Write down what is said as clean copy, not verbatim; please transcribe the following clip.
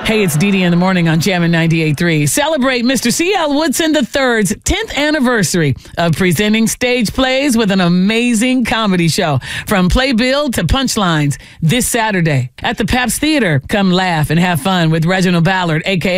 Hey, it's Dee Dee in the morning on Jammin' 98.3. Celebrate Mr. C.L. Woodson III's 10th anniversary of presenting stage plays with an amazing comedy show. From playbill to punchlines this Saturday at the Pabst Theater. Come laugh and have fun with Reginald Ballard, a.k.a.